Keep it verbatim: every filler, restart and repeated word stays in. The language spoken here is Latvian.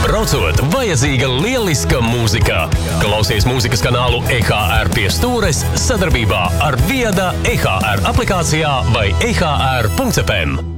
Braucot, vajadzīga lieliska mūzika. Klausies mūzikas kanālu E H R pie stūres sadarbībā ar Vieda E H R aplikācijā vai e h r punkts f m.